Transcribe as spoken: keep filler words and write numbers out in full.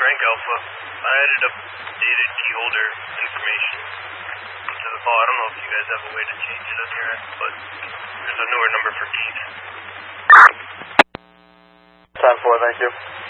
Frank Alpha. I added updated key holder information to the call. I don't know if you guys have a way to change it on your end, but there's a newer number for keys. ten four, thank you.